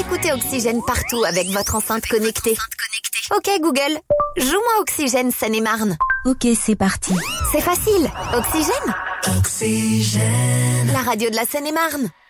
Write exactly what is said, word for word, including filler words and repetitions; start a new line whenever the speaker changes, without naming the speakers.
Écoutez Oxygène partout avec votre enceinte connectée. Ok Google, joue-moi Oxygène Seine-et-Marne.
Ok, c'est parti.
C'est facile. Oxygène.
Oxygène.
La radio de la Seine-et-Marne.